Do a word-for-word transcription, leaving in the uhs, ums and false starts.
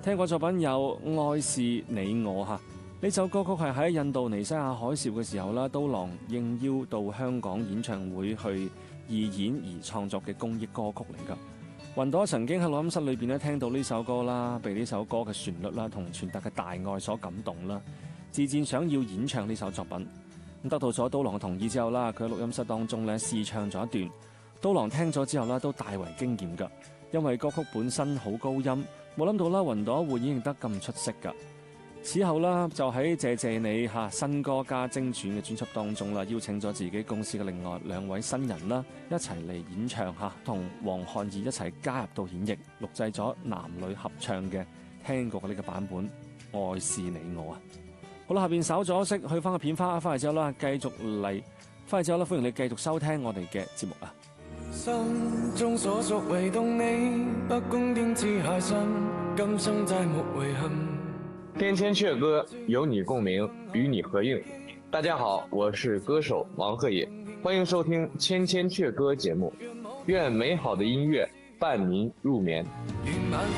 聽過作品有《愛是你我》嚇，呢首歌曲係喺印度尼西亞海嘯嘅時候啦，刀郎應邀到香港演唱會去義演而創作嘅公益歌曲嚟㗎。雲朵曾經喺錄音室裏邊咧聽到呢首歌啦，被呢首歌嘅旋律啦同傳達嘅大愛所感動啦，自薦想要演唱呢首作品。咁得到咗刀郎嘅同意之後啦，佢喺錄音室當中咧試唱咗一段，刀郎聽咗之後啦都大為驚豔㗎，因為歌曲本身好高音，冇諗到啦雲朵會演繹得咁出色㗎。此後啦，就喺謝謝你嚇新歌加精選嘅專輯當中啦，邀請咗自己公司嘅另外兩位新人啦，一齊嚟演唱嚇，同黃漢義一齊加入到演繹，錄製咗男女合唱嘅聽過嘅呢個版本《愛是你我》啊！好啦，下邊稍咗息，去翻個片花，翻嚟之後啦，繼續嚟，翻嚟之後啦，歡迎你繼續收聽我哋嘅節目啊！ 心中所屬唯獨你，不公天之下心，今生再沒遺憾。 天千阙歌，有你共鳴，與你合映。大家好，我是歌手王鶴野，歡迎收聽千千阙歌節目，願美好的音樂伴您入眠。